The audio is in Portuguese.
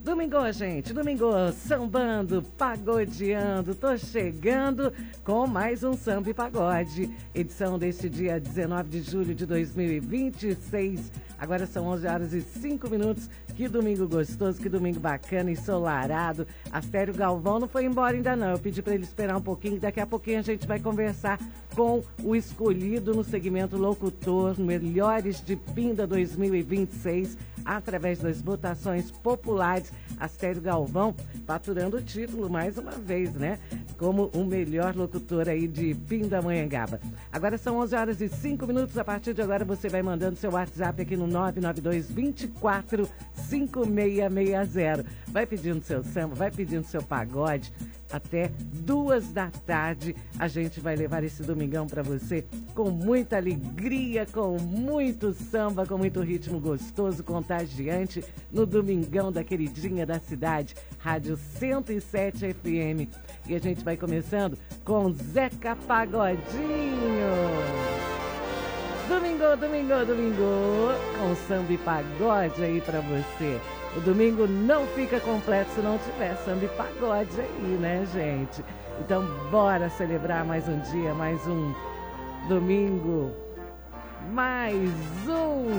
Domingo, gente, domingo, sambando, pagodeando, tô chegando com mais um Samba e Pagode, edição deste dia 19 de julho de 2026, agora são 11 horas e 5 minutos, que domingo gostoso, que domingo bacana, ensolarado. Astério Galvão não foi embora ainda não, eu pedi para ele esperar um pouquinho, daqui a pouquinho a gente vai conversar com o escolhido no segmento locutor, Melhores de Pinda 2026, através das votações populares. Astério Galvão faturando o título mais uma vez, né? Como o melhor locutor aí de Pindamonhangaba. Agora são 11 horas e 5 minutos. A partir de agora você vai mandando seu WhatsApp aqui no 992 24 5660. Vai pedindo seu samba, vai pedindo seu pagode. Até 2 da tarde a gente vai levar esse domingão para você com muita alegria, com muito samba, com muito ritmo gostoso, contagiante, no domingão da queridinha da cidade, Rádio 107 FM. E a gente vai começando com Zeca Pagodinho. Domingo, domingo, domingo, com samba e pagode aí pra você. O domingo não fica completo se não tiver samba e pagode aí, né, gente? Então, bora celebrar mais um dia, mais um domingo, mais um